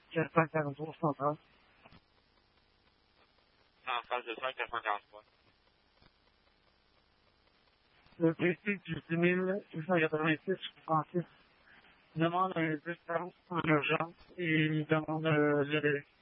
443 central. En face de ça, 443. Le précis du 10 686 Francis demande une distance en urgence et il demande le délai.